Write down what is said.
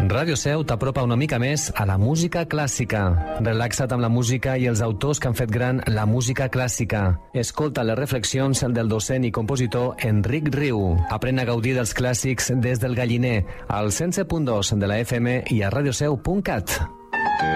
Ràdio Seu t'apropa una mica més a la música clàssica. Relaxa't amb la música i els autors que han fet gran la música clàssica. Escolta les reflexions del docent i compositor Enric Riu. Aprèn a gaudir dels clàssics des del Galliner, al 107.2 de la FM i a radioseu.cat.